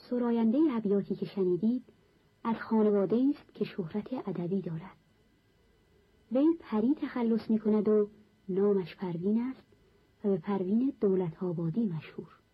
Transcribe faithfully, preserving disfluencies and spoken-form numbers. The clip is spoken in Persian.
سراینده ابیاتی که شنیدید از خانواده است که شهرت ادبی دارد. وی پری تخلص می کند و نامش پروین است و به پروین دولت آبادی مشهور.